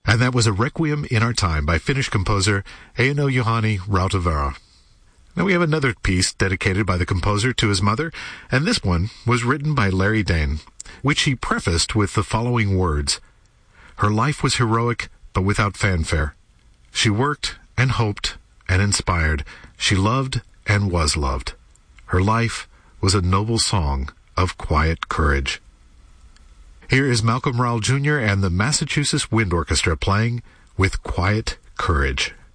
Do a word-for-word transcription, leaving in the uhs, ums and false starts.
And that was a Requiem in Our Time by Finnish composer Eino Juhani Rautavaara. Now we have another piece dedicated by the composer to his mother, and this one was written by Larry Dane, which he prefaced with the following words: "Her life was heroic, but without fanfare. She worked and hoped and inspired. She loved and was loved. Her life was a noble song of quiet courage." Here is Malcolm Rowell Junior and the Massachusetts Wind Orchestra playing With Quiet Courage.